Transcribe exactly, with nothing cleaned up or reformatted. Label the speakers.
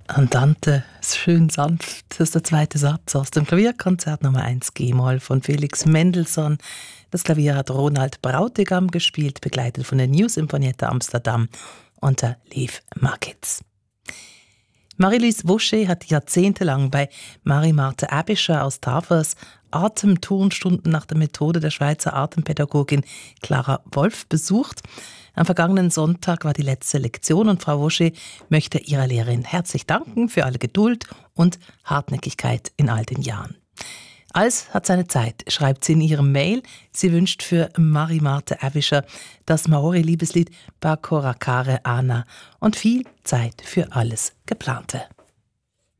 Speaker 1: Andante, schön sanft, das ist der zweite Satz aus dem Klavierkonzert Nummer eins G-Moll von Felix Mendelssohn. Das Klavier hat Ronald Brautigam gespielt, begleitet von der New Sinfonietta Amsterdam unter Leif Markitz. Marie-Lise Vaucher hat jahrzehntelang bei Marie-Marthe Aebischer aus Tafers Atemturnstunden nach der Methode der Schweizer Atempädagogin Clara Wolf besucht. Am vergangenen Sonntag war die letzte Lektion und Frau Vaucher möchte ihrer Lehrerin herzlich danken für alle Geduld und Hartnäckigkeit in all den Jahren. Alles hat seine Zeit, schreibt sie in ihrem Mail. Sie wünscht für Marie-Marthe Aebischer das Maori-Liebeslied Bakorakare Ana und viel Zeit für alles Geplante.